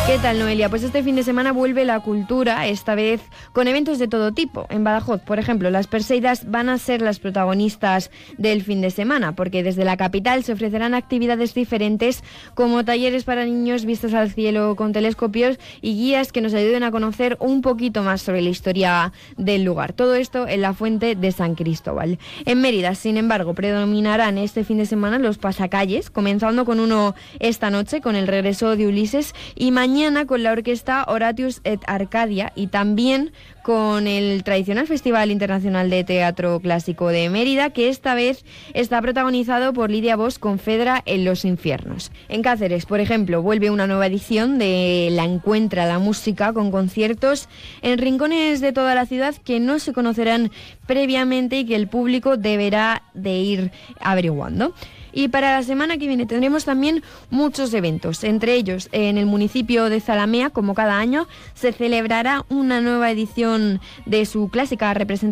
¿Qué tal, Noelia? Pues este fin de semana vuelve la cultura, esta vez con eventos de todo tipo. En Badajoz, por ejemplo, las Perseidas van a ser las protagonistas del fin de semana, porque desde la capital se ofrecerán actividades diferentes como talleres para niños, vistas al cielo con telescopios y guías que nos ayuden a conocer un poquito más sobre la historia del lugar. Todo esto en la Fuente de San Cristóbal. En Mérida, sin embargo, predominarán este fin de semana los pasacalles, comenzando con uno esta noche, con el regreso de Ulises, y mañana con la orquesta Horatius et Arcadia y también con el tradicional Festival Internacional de Teatro Clásico de Mérida, que esta vez está protagonizado por Lidia Bosch con Fedra en Los Infiernos. En Cáceres, por ejemplo, vuelve una nueva edición de La Encuentra la Música, con conciertos en rincones de toda la ciudad que no se conocerán previamente y que el público deberá de ir averiguando. Y para la semana que viene tendremos también muchos eventos. Entre ellos, en el municipio de Zalamea, como cada año, se celebrará una nueva edición de su clásica representación